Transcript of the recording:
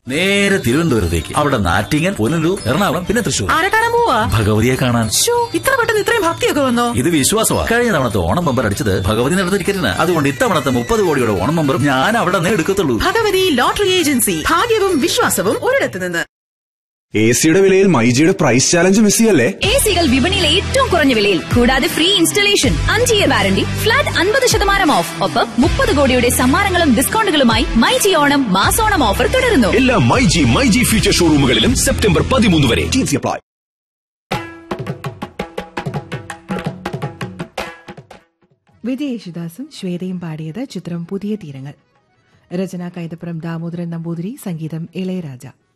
നേരെ തിരുവനന്തപുരത്തേക്ക്. അവിടെ നാറ്റിങ്ങൽ, പുനലൂർ, എറണാകുളം, പിന്നെ തൃശ്ശൂർ. ആരെ കാണാൻ പോവാ? ഭഗവതിയെ കാണാൻ. ഇത്ര പെട്ടെന്ന് ഇത്രയും ഭക്തിയൊക്കെ വന്നോ? ഇത് വിശ്വാസമാണ്. കഴിഞ്ഞ തവണത്തെ ഓണം ബമ്പർ അടിച്ചത് ഭഗവതി നടന്ന ടിക്കറ്റിന്. അതുകൊണ്ട് ഇത്തവണത്തെ 30 കോടിയുടെ ഓണം ബമ്പറും ഞാൻ അവിടെ നിന്ന് എടുക്കത്തുള്ളൂ. Bhagavathi lottery agency. ഭാഗ്യവും വിശ്വാസവും ഒരിടത്ത് നിന്ന്. എസിയുടെ വിലയിൽ മൈജിയുടെ പ്രൈസ് ചാലഞ്ച് മിസ്സിയല്ലേ? എസികൾ വിപണിയിലെ ഏറ്റവും കുറഞ്ഞ വിലയിൽ, കൂടാതെ free installation, 5 year warranty, flat 50% of, ഒപ്പം 30 കോടിയുടെ സമ്മാനങ്ങളും ഡിസ്കൗണ്ടുകളുമായി മൈജി ഓണം മാസോണം ഓഫർ തുടരുന്നു. എല്ലാ മൈജി ഫ്യൂച്ചർ ഷോറൂമുകളിലും സെപ്റ്റംബർ 13 വരെ. അപ്ലൈ. വിജയ് യേശുദാസും ശ്വേതയും പാടിയത് ചിത്രം പുതിയ തീരങ്ങൾ. രചന കൈതപ്പുറം ദാമോദരൻ നമ്പൂതിരി, സംഗീതം ഇളയരാജ.